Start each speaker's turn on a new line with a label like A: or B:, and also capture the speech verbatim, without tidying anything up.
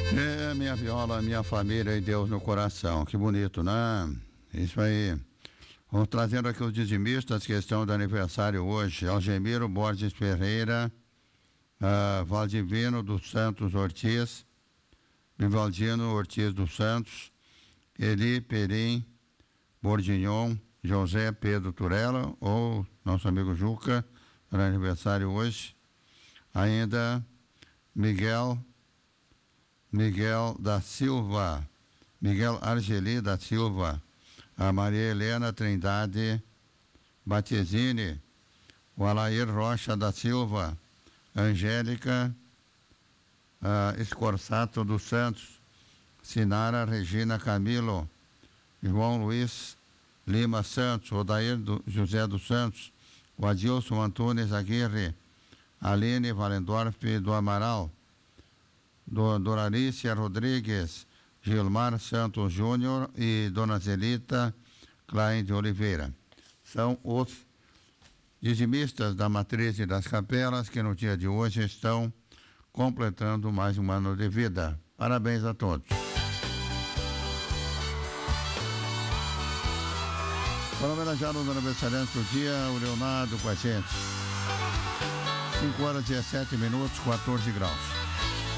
A: É, minha viola, minha família e Deus no coração. Que bonito, né? Isso aí. Vamos trazendo aqui os dizimistas que estão de aniversário hoje. Algemiro Borges Ferreira, uh, Valdivino dos Santos Ortiz, Vivaldino Ortiz dos Santos, Eli Perim Bordignon, José Pedro Turella, ou nosso amigo Juca, para aniversário hoje. Ainda Miguel Miguel da Silva, Miguel Argeli da Silva, a Maria Helena Trindade Batizini, o Alair Rocha da Silva, Angélica uh, Escorsato dos Santos, Sinara Regina Camilo, João Luiz Lima Santos, Odair do, José dos Santos, o Adilson Antunes Aguirre, Aline Valendorf do Amaral, do, Doralicia Rodrigues, Gilmar Santos Júnior e Dona Zelita Klein de Oliveira. São os dizimistas da Matriz e das Capelas que no dia de hoje estão completando mais um ano de vida. Parabéns a todos. Para homenagear os aniversariantes do dia, o Leonardo com a gente. cinco horas e dezessete minutos, quatorze graus.